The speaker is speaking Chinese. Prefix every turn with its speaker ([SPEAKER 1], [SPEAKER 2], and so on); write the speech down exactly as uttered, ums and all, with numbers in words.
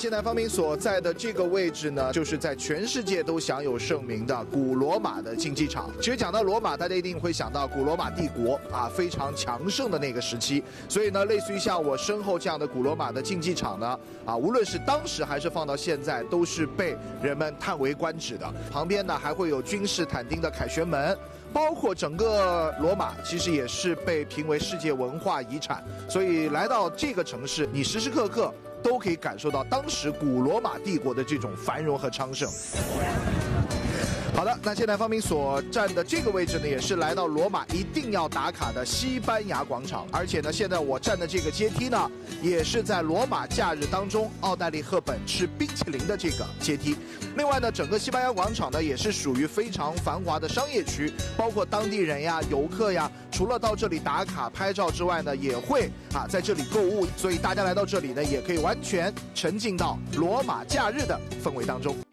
[SPEAKER 1] 现在方明所在的这个位置呢，就是在全世界都享有盛名的古罗马的竞技场。其实讲到罗马，大家一定会想到古罗马帝国啊，非常强盛的那个时期。所以呢，类似于像我身后这样的古罗马的竞技场呢，啊，无论是当时还是放到现在，都是被人们叹为观止的。旁边呢，还会有君士坦丁的凯旋门。 包括整个罗马，其实也是被评为世界文化遗产。所以来到这个城市，你时时刻刻都可以感受到当时古罗马帝国的这种繁荣和昌盛。 好的，那现在方明所站的这个位置呢，也是来到罗马一定要打卡的西班牙广场。而且呢，现在我站的这个阶梯呢，也是在罗马假日当中，奥黛丽·赫本吃冰淇淋的这个阶梯。另外呢，整个西班牙广场呢，也是属于非常繁华的商业区，包括当地人呀、游客呀，除了到这里打卡拍照之外呢，也会啊在这里购物。所以大家来到这里呢，也可以完全沉浸到罗马假日的氛围当中。